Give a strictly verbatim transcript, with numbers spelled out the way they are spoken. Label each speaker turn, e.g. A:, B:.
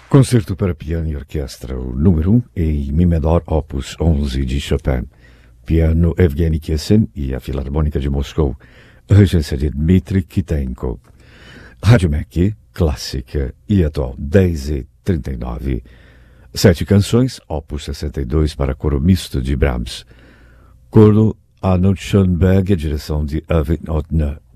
A: Concerto para piano e orquestra, o número um, em Mi menor, opus onze de Chopin. Piano Evgeny Kissin e a Filarmônica de Moscou, regência de Dmitry Kitenko. Rádio M E C, clássica e atual, dez e trinta e nove. Sete canções, opus sessenta e dois para coro misto de Brahms. Coro Arnold Schoenberg, direção de Erwin Ottner.